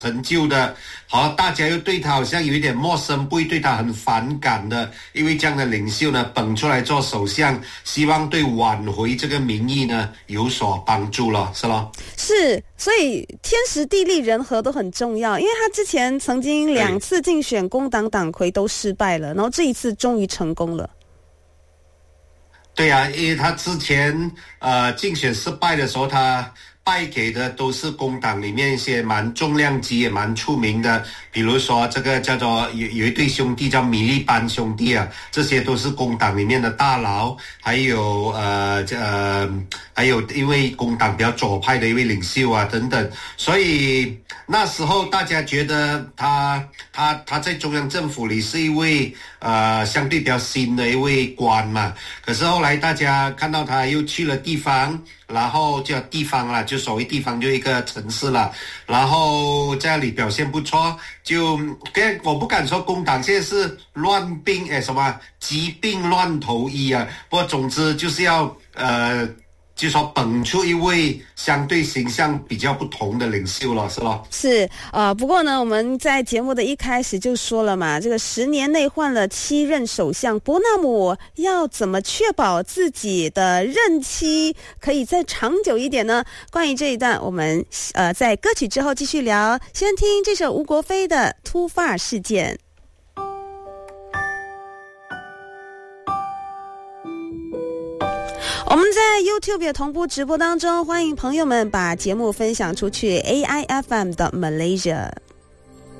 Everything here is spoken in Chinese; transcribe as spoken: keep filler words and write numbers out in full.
成就的，好，大家又对他好像有一点陌生，不会对他很反感的，因为这样的领袖呢，本出来做首相，希望对挽回这个民意呢有所帮助了，是咯？ 是，所以天时地利人和都很重要，因为他之前曾经两次竞选工党党魁都失败了，然后这一次终于成功了。 对啊，因为他之前呃竞选失败的时候，他败给的都是工党里面一些蛮重量级也蛮出名的，比如说这个叫做有有一对兄弟叫米利班兄弟啊，这些都是工党里面的大佬，还有呃呃还有因为工党比较左派的一位领袖啊等等，所以那时候大家觉得他他他在中央政府里是一位呃相对比较新的一位官嘛，可是后来大家看到他又去了地方。然后叫地方啦，就所谓地方就一个城市啦，然后在那里表现不错，就跟我不敢说工党现在是乱病哎什么疾病乱投医啊，不过总之就是要呃。就说本出一位相对形象比较不同的领袖了，是咯？ 是，呃，不过呢，我们在节目的一开始就说了嘛，这个十年内换了七任首相，伯纳姆要怎么确保自己的任期可以再长久一点呢？关于这一段，我们呃在歌曲之后继续聊。先听这首吴国飞的《突发事件》。我们在 YouTube 也同步直播当中，欢迎朋友们把节目分享出去 A I F M 的 Malaysia。